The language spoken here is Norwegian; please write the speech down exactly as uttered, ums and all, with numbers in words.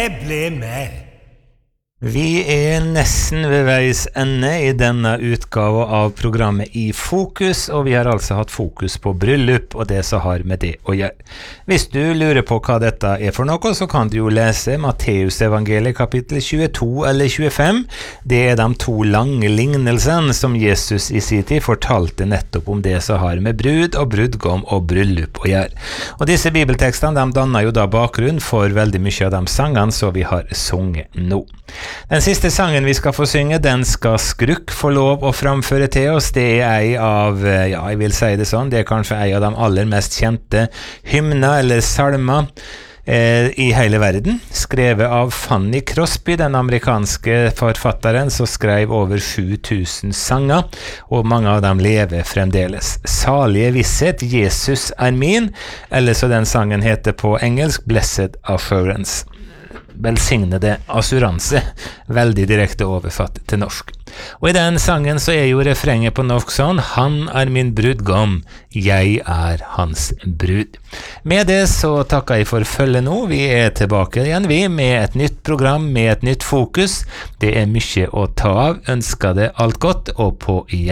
det ble mer. Vi er nesten ved veis ende I denne utgaven av programmet I Fokus, og vi har altså hatt fokus på bryllup og det som har med det å gjøre. Hvis du lurer på hva dette er for noe, så kan du jo lese Matteus evangeliet kapittel tjueto eller tjuefem. Det er de to lange lignelsene som Jesus I sin tid fortalte nettopp om det som har med brud og brudgom og bryllup å gjøre. Og disse bibeltekstene de danner jo da bakgrunn for veldig mye av de sangene som vi har sunget nå. Den siste sangen vi skal få synge, den skal Skruk få lov å framføre til oss. Det er en av, ja, jeg vil si det sånn, det er kanskje en av de aller mest kjente hymner eller salmer eh, I hele verden. Skrevet av Fanny Crosby, den amerikanske forfatteren som skrev over sju tusen sanger, og mange av dem lever fremdeles. Salige visshet, Jesus er min, eller så den sangen heter på engelsk Blessed Assurance. Velsignede assuranse, veldig direkte overfatt til norsk. Og I den sangen så er jo refrenget på norsk sånn: Han er min brudgom, jeg er hans brud. Med det så takker jeg for følget nå. Vi er tilbake igjen vi med et nytt program, med et nytt fokus. Det er mye å ta av. Ønsker det alt godt, og på igjen.